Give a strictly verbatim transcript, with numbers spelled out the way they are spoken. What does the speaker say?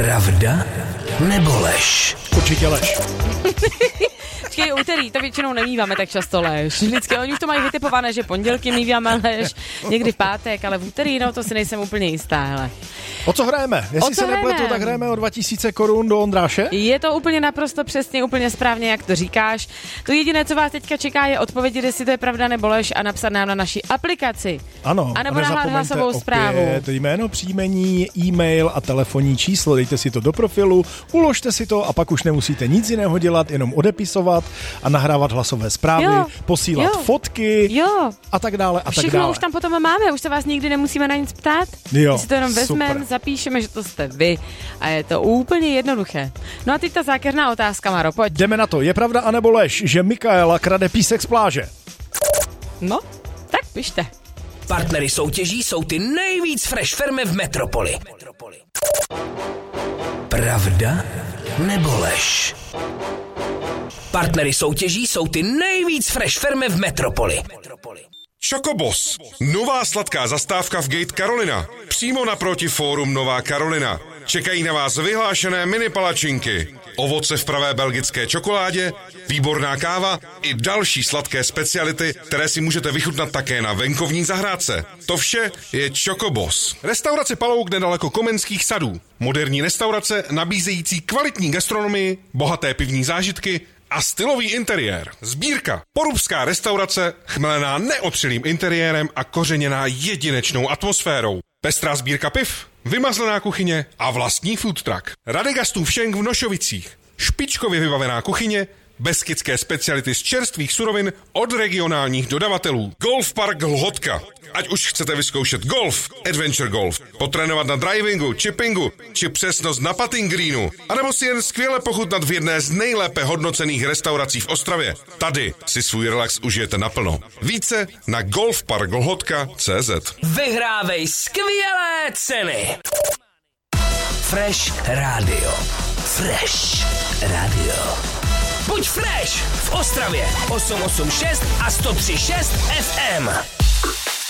Pravda nebo lež? Určitě lež. Počkej, úterý, to většinou nemýváme tak často lež. Vždycky oni už to mají vytipované, že pondělky mýváme lež, někdy v pátek, ale v úterý, no to si nejsem úplně jistá, hele. O co hrajeme? Jestli o co se nepletu, hrajeme? tak hrajeme o dva tisíce korun do Ondráše. Je to úplně naprosto přesně, úplně správně, jak to říkáš. To jediné, co vás teďka čeká, je odpovědět, jestli to je pravda nebo lež a napsat nám na naší aplikaci. Ano. A nebo nahrát hlasovou zprávu. Jméno, příjmení, e-mail a telefonní číslo. Dejte si to do profilu, uložte si to a pak už nemusíte nic jiného dělat, jenom odepisovat a nahrávat hlasové zprávy, jo, posílat jo, fotky jo. a tak dále a Všechno tak dále. už tam potom máme, už se vás nikdy nemusíme na nic ptát. Jo, My si to jenom vezmeme, super. zapíšeme, že to jste vy a je to úplně jednoduché. No a teď ta zákeřná otázka, Maro, pojď. Jdeme na to. Je pravda anebo lež, že Mikaela krade písek z pláže? No, tak pište. Partnery soutěží jsou ty nejvíc fresh firmy v metropoli. Pravda nebo lež? Partnery soutěží jsou ty nejvíc fresh firmy v metropoli. Chocobos. Nová sladká zastávka v Gate Carolina. Přímo naproti Fórum Nová Karolina. Čekají na vás vyhlášené mini palačinky, ovoce v pravé belgické čokoládě, výborná káva i další sladké speciality, které si můžete vychutnat také na venkovní zahrádce. To vše je Chocobos. Restaurace Palouk nedaleko Komenských sadů. Moderní restaurace nabízející kvalitní gastronomii, bohaté pivní zážitky a stylový interiér. Sbírka. Porubská restaurace, chmelená neotřelým interiérem a kořeněná jedinečnou atmosférou. Pestrá sbírka piv, vymazlená kuchyně a vlastní food truck. Radegastův šenk v Nošovicích. Špičkově vybavená kuchyně, beskydské speciality z čerstvých surovin od regionálních dodavatelů. Golf Park Lhotka. Ať už chcete vyzkoušet golf, adventure golf, potrénovat na drivingu, chippingu, či přesnost na putting greenu, anebo si jen skvěle pochutnat v jedné z nejlépe hodnocených restaurací v Ostravě. Tady si svůj relax užijete naplno. Více na golfpark lhotka tečka cé zet. Vyhrávej skvělé ceny. Fresh Radio. Fresh Radio. Buď fresh v Ostravě osm osm šest a sto tři šest ef em.